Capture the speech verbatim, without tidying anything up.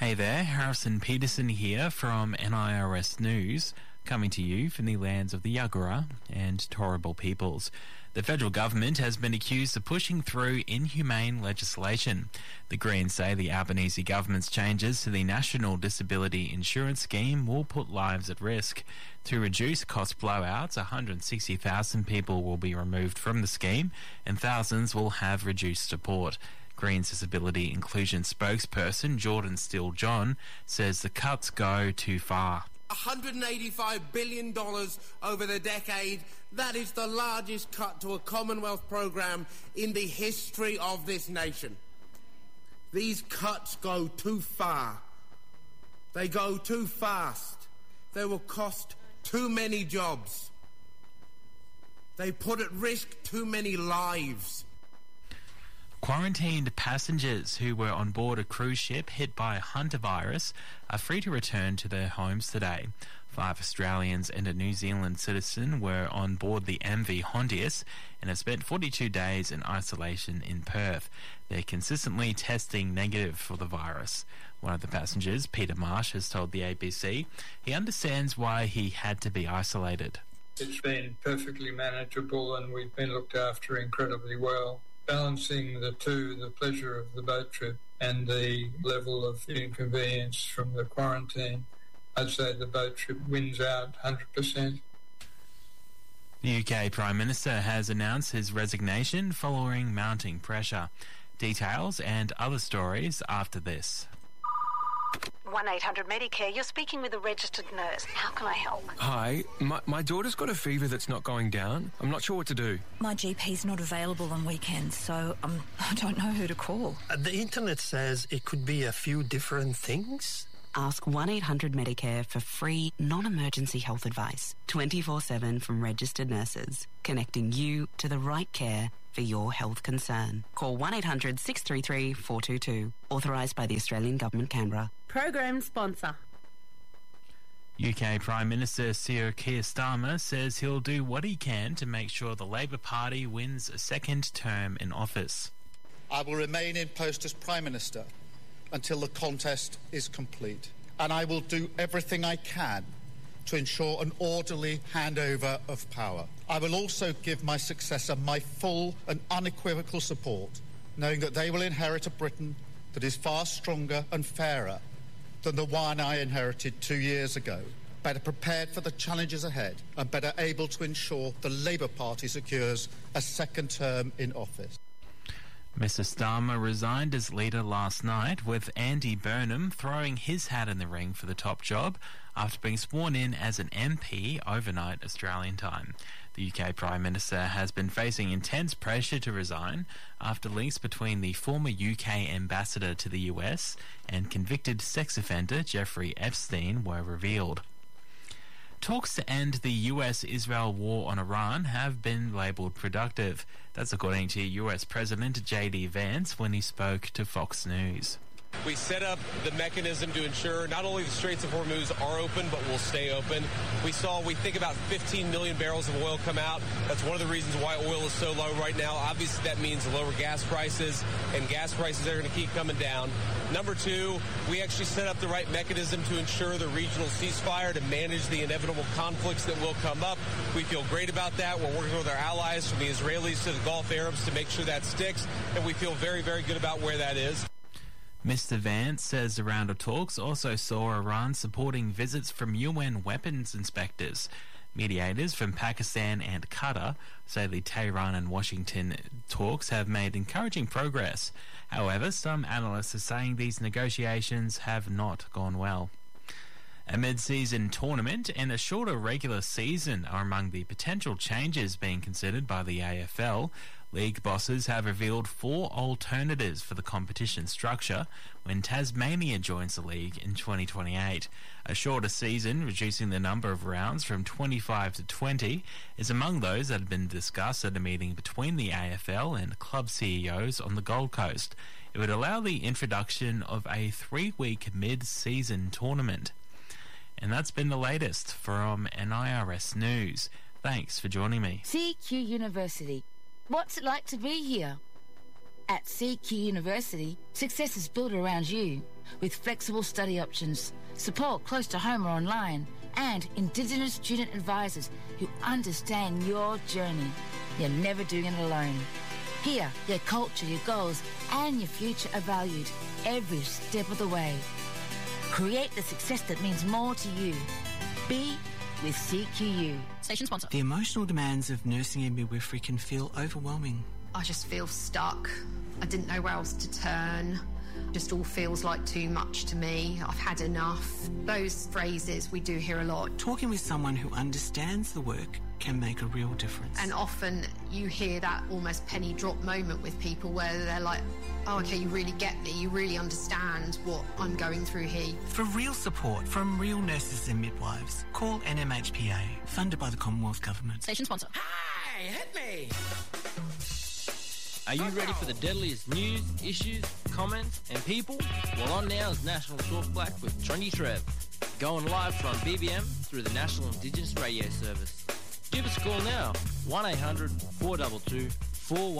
Hey there, Harrison Peterson here from N I R S News, coming to you from the lands of the Yagara and Turrbal peoples. The federal government has been accused of pushing through inhumane legislation. The Greens say the Albanese government's changes to the National Disability Insurance Scheme will put lives at risk. To reduce cost blowouts, one hundred sixty thousand people will be removed from the scheme and thousands will have reduced support. Greens Disability Inclusion spokesperson Jordan Steele-John says the cuts go too far. one hundred eighty-five billion dollars over the decade. That is the largest cut to a Commonwealth programme in the history of this nation. These cuts go too far. They go too fast. They will cost too many jobs. They put at risk too many lives. Quarantined passengers who were on board a cruise ship hit by a hantavirus are free to return to their homes today. Five Australians and a New Zealand citizen were on board the M V Hondius and have spent forty-two days in isolation in Perth. They're consistently testing negative for the virus. One of the passengers, Peter Marsh, has told the A B C he understands why he had to be isolated. It's been perfectly manageable and we've been looked after incredibly well. Balancing the two, the pleasure of the boat trip and the level of inconvenience from the quarantine, I'd say the boat trip wins out one hundred percent. The U K Prime Minister has announced his resignation following mounting pressure. Details and other stories after this. one eight hundred Medicare, you're speaking with a registered nurse. How can I help? Hi, my, my daughter's got a fever that's not going down. I'm not sure what to do. My G P's not available on weekends, so um, I don't know who to call. Uh, the internet says it could be a few different things. Ask one eight hundred Medicare for free, non-emergency health advice, twenty-four seven from registered nurses, connecting you to the right care for your health concern. Call one eight hundred six three three four two two. Authorised by the Australian Government, Canberra. Program sponsor. U K Prime Minister Sir Keir Starmer says he'll do what he can to make sure the Labor Party wins a second term in office. I will remain in post as Prime Minister until the contest is complete, and I will do everything I can to ensure an orderly handover of power. I will also give my successor my full and unequivocal support, knowing that they will inherit a Britain that is far stronger and fairer than the one I inherited two years ago, better prepared for the challenges ahead and better able to ensure the Labour Party secures a second term in office. Mister Starmer resigned as leader last night, with Andy Burnham throwing his hat in the ring for the top job after being sworn in as an M P overnight Australian time. The U K Prime Minister has been facing intense pressure to resign after links between the former U K ambassador to the U S and convicted sex offender Jeffrey Epstein were revealed. Talks to end the U S-Israel war on Iran have been labelled productive. That's according to U S President J D Vance when he spoke to Fox News. We set up the mechanism to ensure not only the Straits of Hormuz are open, but will stay open. We saw, we think about fifteen million barrels of oil come out. That's one of the reasons why oil is so low right now. Obviously, that means lower gas prices, and gas prices are going to keep coming down. Number two, we actually set up the right mechanism to ensure the regional ceasefire to manage the inevitable conflicts that will come up. We feel great about that. We're working with our allies, from the Israelis to the Gulf Arabs, to make sure that sticks, and we feel very, very good about where that is. Mister Vance says the round of talks also saw Iran supporting visits from U N weapons inspectors. Mediators from Pakistan and Qatar say the Tehran and Washington talks have made encouraging progress. However, some analysts are saying these negotiations have not gone well. A mid-season tournament and a shorter regular season are among the potential changes being considered by the A F L. League bosses have revealed four alternatives for the competition structure when Tasmania joins the league in twenty twenty-eight. A shorter season, reducing the number of rounds from twenty-five to twenty, is among those that have been discussed at a meeting between the A F L and club C E Os on the Gold Coast. It would allow the introduction of a three-week mid-season tournament. And that's been the latest from N I R S News. Thanks for joining me. C Q University. What's it like to be here? At C Q University, success is built around you, with flexible study options, support close to home or online, and Indigenous student advisors who understand your journey. You're never doing it alone. Here, your culture, your goals, and your future are valued every step of the way. Create the success that means more to you. Be with C Q U. Station sponsor. The emotional demands of nursing and midwifery can feel overwhelming. I just feel stuck. I didn't know where else to turn. Just all feels like too much to me. I've had enough. Those phrases we do hear a lot. Talking with someone who understands the work can make a real difference. And often you hear that almost penny drop moment with people where they're like, oh, okay, you really get me. You really understand what I'm going through here. For real support from real nurses and midwives, call N M H P A, funded by the Commonwealth Government. Station sponsor. Hey, hit me! Are you ready for the deadliest news, issues, comments and people? Well, on now is National Talk Black with Trendy Trev. Going live from B B M through the National Indigenous Radio Service. Give us a call now, one eight hundred four two two four one